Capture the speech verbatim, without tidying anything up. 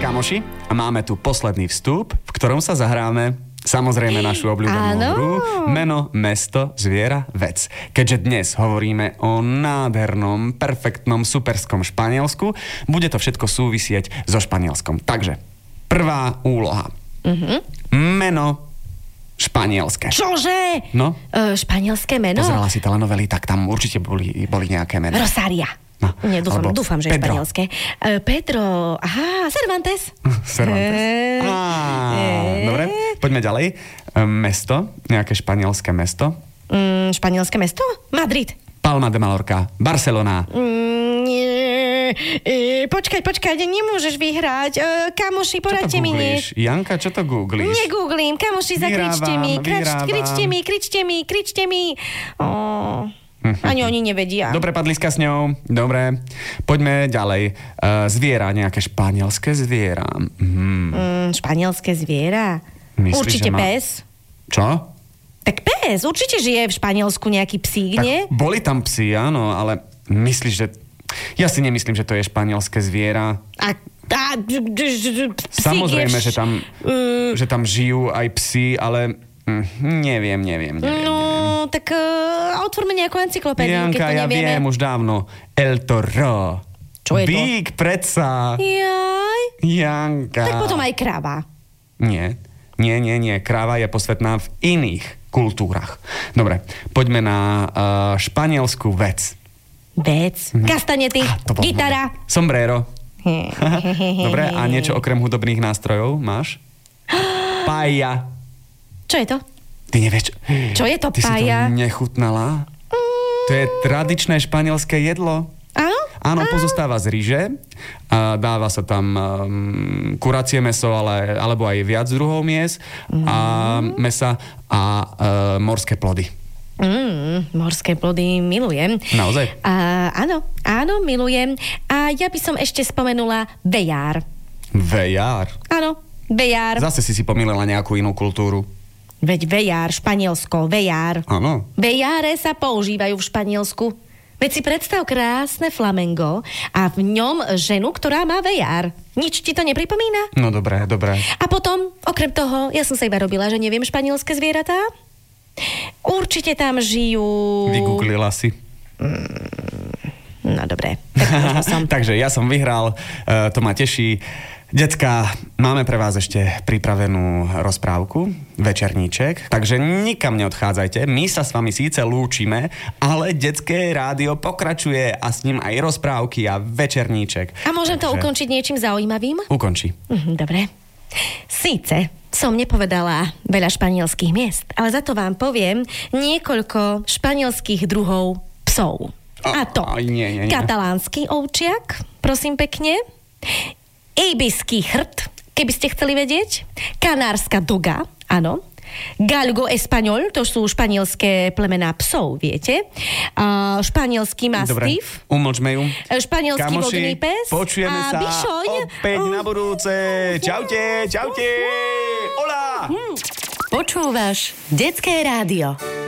kamoši, máme tu posledný vstup, v ktorom sa zahráme samozrejme našu obľúbenú hru Meno, mesto, zviera, vec. Keďže dnes hovoríme o nádhernom, perfektnom, superskom Španielsku, bude to všetko súvisieť so Španielskom. Takže, prvá úloha. Uh-huh. Meno španielské. Čože? No? E, španielské meno? Pozerala si telenovely, tak tam určite boli, boli nejaké meno. Rosaria. No, Nie, dúfam, alebo dúfam, že je Pedro. španielské. Uh, Pedro, aha, Cervantes. Cervantes. E, Á, e. dobre, poďme ďalej. E, mesto, nejaké španielské mesto. Mm, španielské mesto? Madrid. Palma de Mallorca, Barcelona. Mm, nie, e, počkaj, počkaj, nemôžeš vyhrať. E, kamoši, poradte mi niečo. Janka, čo to googlíš? Negooglím, kamoši, zakričte mi. Krač, kričte mi, kričte mi, kričte mi. Oh. Ani oni nevedia. Dobre, padliska s ňou. Dobre. Poďme ďalej. Uh, zviera, nejaké španielské zviera. Hmm. Mm, španielské zviera? Myslíš, Určite má... pes. Čo? Tak pes. Určite žije v Španielsku nejaký psík, tak nie? boli tam psi, áno, ale myslíš, že... Ja si nemyslím, že to je španielské zviera. A, a d, d, d, Samozrejme, je... že tam, uh... že tam žijú aj psi, ale... Mm, neviem, neviem, neviem. No, neviem. tak uh, otvorme nejakú encyklopédiu, Janka, keď to ja nevieme. viem už dávno. El Toro. Čo je to? Bík, predsa. Jaj. Janka. Tak potom aj kráva. Nie, nie, nie, nie. Kráva je posvetná v iných kultúrach. Dobre, poďme na uh, španielskú vec. Vec. Mhm. Kastanety. Ah, to bolo Gitara. dobre. Sombrero. Dobre, a niečo okrem hudobných nástrojov máš? Paja. Čo je to? Ty nevieš... Čo je to Ty paja? si to nechutnala? Mm. To je tradičné španielské jedlo. Áno? Áno, pozostáva z ryže. A dáva sa tam um, kuracie mäso, ale, alebo aj viac druhov mies mm. a mäsa a uh, morské plody. Mm, morské plody milujem. Naozaj? A, áno, áno, milujem. A ja by som ešte spomenula vejár. Vejár? Áno, vejár. Zase si si pomýlila nejakú inú kultúru. Veď vejár, Španielsko, vejár. Áno. Vejáre sa používajú v Španielsku. Veď si predstav krásne flamengo a v ňom ženu, ktorá má vejár. Nič ti to nepripomína? No dobré, dobré. A potom, okrem toho, ja som sa iba robila, že neviem španielské zvieratá. Určite tam žijú... Vygooglila si. No dobré, tak možno som. Takže ja som vyhral, uh, to ma teší. Decká, máme pre vás ešte pripravenú rozprávku, večerníček, takže nikam neodchádzajte. My sa s vami síce lúčime, ale detské rádio pokračuje a s ním aj rozprávky a večerníček. A môžem takže... to ukončiť niečím zaujímavým? Ukonči. Mhm, dobre. Síce som nepovedala veľa španielských miest, ale za to vám poviem niekoľko španielských druhov psov. A to Aj, nie, nie, nie. katalánsky ovčiak, prosím pekne, Ibiský chrt, keby ste chceli vedieť, kanárska doga, áno, galgo español, to sú španielské plemená psov, viete, uh, španielský mastív, umlčme ju. španielský Kamoši, vodný pes počujeme a sa bišoň. opäť na budúce. Čaute, čaute. Hola. Počúvaš Detské rádio.